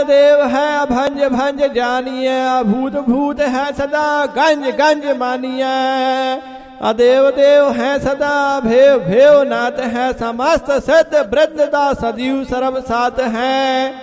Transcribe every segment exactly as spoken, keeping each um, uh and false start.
देव है भंज भंज जानिए, भूत भूत है सदा गंज गंज मानिए। अदेव देव है सदा भेव भेव नाथ है, समस्त सिद्ध वृद्धदा सदीव सर्व साथ है।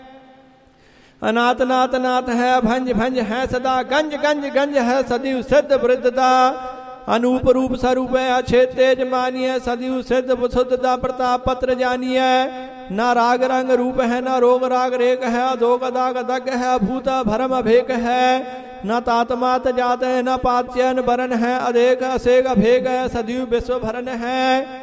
अनाथ नाथ नाथ है भंज भंज है सदा, गंज गंज गंज है सदीव सिद्ध वृद्धदा। अनूप रूप स्वरूप है अच्छे तेज मानिए, सदीव सिद्ध शुद्धदा प्रताप पत्र जानिए। ना राग रंग रूप है, ना रोग राग रेक है, अधोग दाग दग है, भूता भरम भेक है। न तात मात जात है, न पात्यन बरन है, अधेक असेक अभेक है, सदीव विश्व भरन है।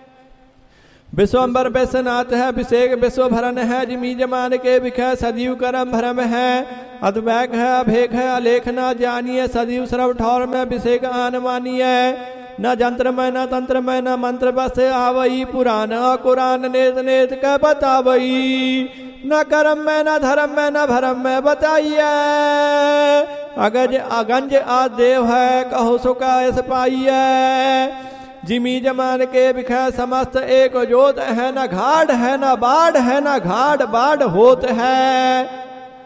विश्वम्बर विश्वनाथ है, अभिषेक विश्व भरन है, जिमी जमान के विख सदीव करम भरम है। अद्वैक है, अभेक है, अलेख न जानिए, सदीव सर्व ठौर में अभिषेक आन मानिए। न जंत्र में न तंत्र में न मंत्र बस आवई, पुराण कुरान नेत नेत कह बतावई। न कर्म में न धर्म में न भरम में बताइए, अगज अगंज आदेव है, कहो सुका इस पाइए। जिमी जमान के बिखै समस्त एक जोत है, न घाट है न बाढ़ है, न घाट बाढ़ होत है।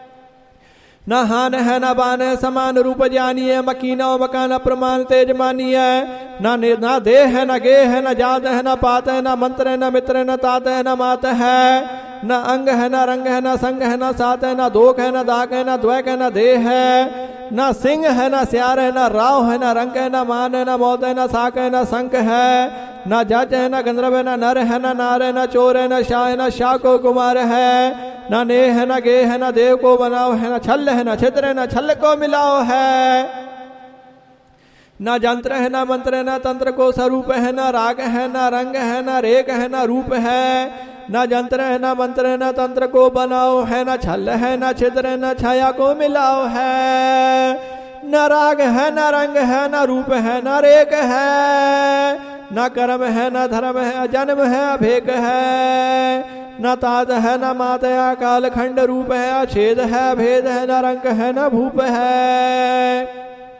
न हान है न बान है, समान रूप जानिए, मकीना मकान प्रमाण तेज मानिए। न न देह है न गे है, न जात है न पात है, न मंत्र है न मित्र है, न तात है न मात है। न अंग है न रंग है, न संग है न सात है, न दोख है न दाग है, न द्वैक है न देह है। न सिंह है न स्यार है, न राव है, न रंग है, न मान है, न मौत है, न साक है, न संक है। न जज है न गंधर्व है, न नर है, न नार है, न चोर है, न शाह है, न शाह को कुमार है। न ने है न गे है, न देव को बनाओ है, न छल है न छिद्र है, न छल को मिलाओ है। न जंत्र है न मंत्र है, न तंत्र को स्वरूप है, न राग है, न रंग है, न रेख है, न रूप है। न जंत्र है न मंत्र है, न तंत्र को बनाओ है, न छल है, न छिद्र है, न छाया को मिलाओ है। न राग है, न रंग है, न रूप है, न रेख है। न कर्म है, न धर्म है, जन्म है, अभेक है। न तात है, न मात है, काल खंड रूप है, अछेद है, भेद है, न रंग है, न भूप है।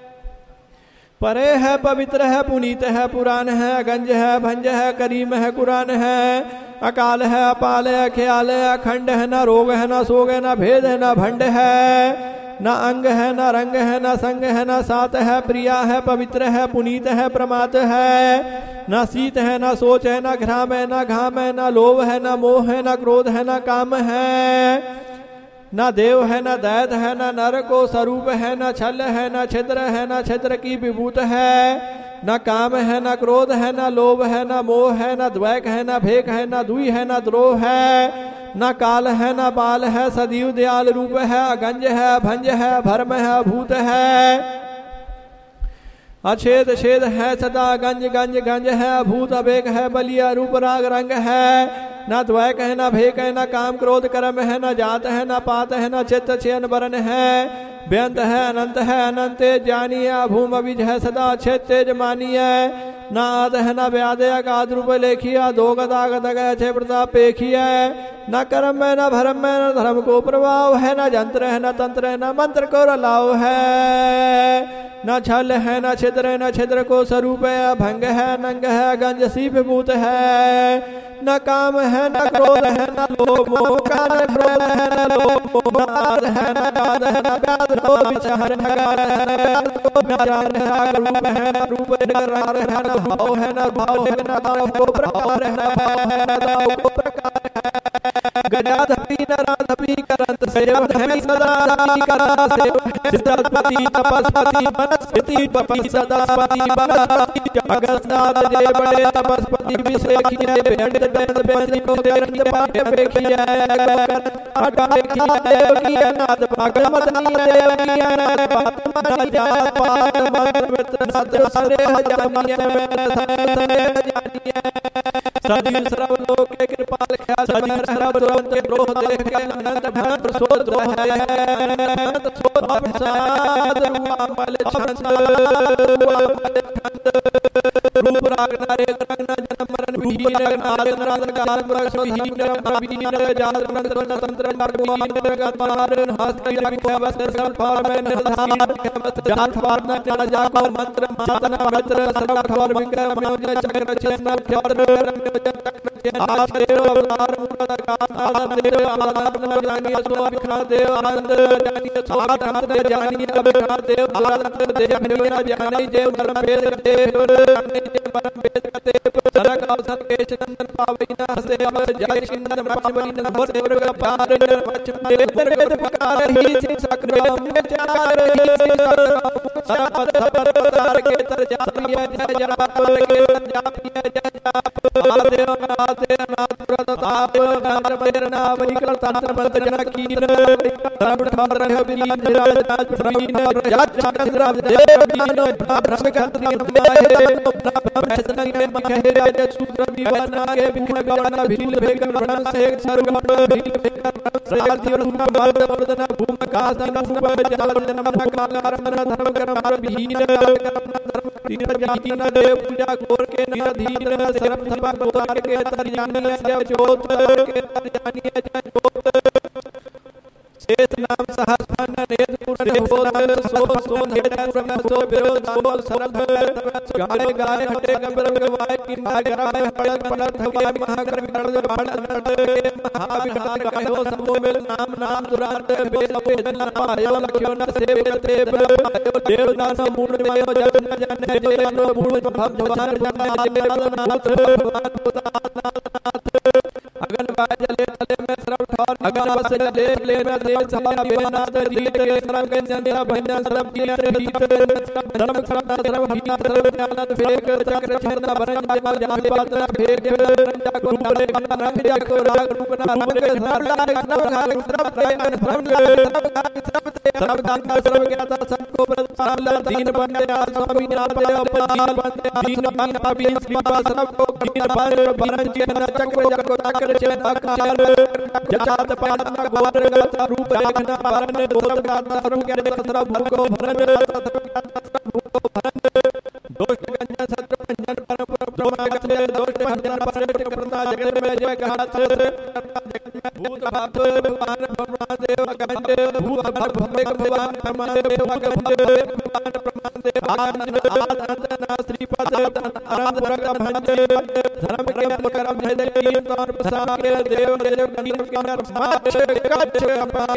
परे है, पवित्र है, पुनीत है, पुराण है, गंज है, भंज है, करीम है, कुरान है। अकाल है, अपाल है, ख्याल है, अखंड है, न रोग है, न सोग है, न भेद है, न भंड है। न अंग है, न रंग है, न संग है, न सात है, प्रिया है, पवित्र है, पुनीत है, प्रमात है। न शीत है, न सोच है, न घ्राम है, न घाम है, न लोभ है, न मोह है, न क्रोध है, न काम है। न देव है, न दैत है, न नर को स्वरूप है, न छल है, न छिद्र है, न छिद्र की विभूत है। न काम है, न क्रोध है, न लोभ है, न मोह है, न द्वैक है, न भेक है, न दुई है, न द्रोह है। न काल है, न बाल है, सदीव दयाल रूप है, अगंज है, भंज है, भरम है, भूत है। अछेद छेद है, सदा गंज गंज गंज है, भूत अभेक है, बलिया रूप राग रंग है। न द्वैक है, न भेक है, न काम क्रोध कर्म है, न जात है, न पात है, न चित्त चयन बरन है। बेअंत है, अनंत है, अनंत जानिए, भूम अभिज है, सदा अच्छे तेज मानिए। न आद है, न व्याद है, अगाध रूप लेखिया, दो गदा गदग अच्छे प्रताप पेखिए। न कर्म है, न भरम है, न धर्म को प्रभाव है, न जंत्र है, न तंत्र है, न मंत्र को रलाव है। न छल है, न छिद्र है, न छिद्र को स्वरूप है, भंग है, नंग है, गंज सी विभूत है। न काम है, न क्रोध है, न लोभ मोह का, न क्रोध है, न लोभ मोह नाद है, न नाद है, न व्याध रो विचार नगार है। न जान है, रूप है, न रूप है, राग है, न भाव है, न भाव है, न भाव को प्रकार है, न को प्रकार है। गजाधपी नराधपी करंत सेव है, सदा राधपी करा सेव है। सिद्धपति तपस्पति वनस्पति पपि सदापति बनस्पति। अगस्त्याद जय बड़े तपस्पति विषेखिए, भेंट भेंट बेंदी को बेरंद पाठ पेखिए। अटा देखिए देव की नाद भगवत नी देव की नाद मन जाय पार मन मित्र सद सरे जानिए जानिए। सदी सर्व लोक के कृपाल ख्याल सदी सर्व द्रोह के द्रोह देख के अनंत भक्त सो द्रोह है। अनंत सो अभिसाद रूपामल छंद रूप राग नारे रंग जन्म मरण विहीन नाद नाद काल मृष विहीन अभिहीन जाल तंत्र तंत्र मार्गीन गद्वार हस्त रखो बस सब फार में निर्धार जान फार न चल जाको मंत्र मातना मित्र सर्व ठोर विंग मनोज चक्र चेष्ण ठोर आस देव अवतार मूर्त आकाश देव आधार न जानी सो अभिखा देव आनंद जानी सो आनंद जानी अभिखा देव आनंद दे जानी जानी देव धर्म वेद देव परम वेद देव सरक अवसर केश नंदन पावैना हसे जय सिंदन मचवरी नमो देव पार मचवरे वेद पुकार ही सिंह सक्रियम चार ही सरपत सरपतार के तर जापिय जय जाप के तर जापिय जय जाप देव नाथे नाथ प्रताप नाथ प्रेरणा वरिकर तंत्र मंत्र जन कीन धर्म ठाकर है विलीन राज राज प्रवीण राज चंद्र देव दीन भ्रम कंत्री भैसन के मखे राज सूत्र विवरण के विघ्न विवरण भील भेकर वर्ण से सर्व भील भेकर सारथी रत्न बल वर्धन भूम कासन भूम जल जन्म काल धर्म कर्म विहीन कर्म धर्म तीन जातीन देव पूजा घोर के निरधीन सिरम धर्म गोतार के तर जानिए जय ज्योत के तर जानिए जय ज्योत शेष नाम सहस्रन नेत पूर्ण होत सो सो हेड प्रम सो विरोध सो सरध गाए गाए हटे गंभीर गवाए कि नागराय पड़क पड़क हवा महाकर विकल बाण महाविकार गायो सबो मेल नाम नाम दुरांत बेद बेद न पायो लक्ष्यो न सेव देव देवदास मूल मयो जन जन जय नो मूल भव जवान जन जय नाथ भगवान पुतानाथ अगन वाय जले तले में सरव ठौर अगन बस जले ले में देव सभा बेनाथ दीत के सरव के जंदरा भंजन सरव किया रीत धर्म सरव सरव भीत सरव ज्ञान फेक चक्र छंद भरन जल जाहि बात फेक रंजा को नाले रंग जाको राग रूप नाम के सरला नव घाल सरव प्रयाण भ्रम सरव सरव दान सरव ज्ञाता सबको प्रसाद दीन बंदे स्वामी नाथ अपना बंदे दीन मान पापी श्रीपाद सरव को दीन पर भरन जन चक्र जाको चक्र छंद जटात पादन गोवर रूप देखना पारन दोष गाता सर्व के सरव भूम को भरन भूम को भरन दोष गंजन सत्य गंजन परम ब्रह्म गते दोष भंजन परम प्रता जगत में जय कहत भूत भात भगवान ब्रह्मदेव गंजे भूत भवे भगवान ब्रह्मदेव भगवान ब्रह्मदेव आनंद आनंद ना श्रीपद आनंद रग भंजे धर्म के करम जय देव तोर प्रसाद देव देव गणित के नर